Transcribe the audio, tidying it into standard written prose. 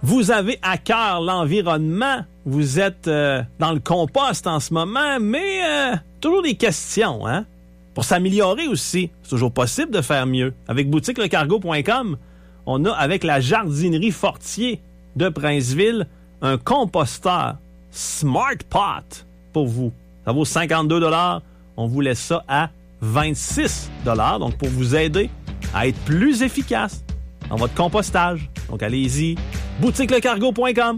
Vous avez à cœur l'environnement. Vous êtes dans le compost en ce moment, mais toujours des questions, hein? Pour s'améliorer aussi, c'est toujours possible de faire mieux. Avec boutiquelecargo.com, on a avec la jardinerie Fortier de Princeville un composteur Smart Pot pour vous. Ça vaut 52 $. On vous laisse ça à 26 $. Donc, pour vous aider à être plus efficace dans votre compostage. Donc, allez-y, boutiquelecargo.com.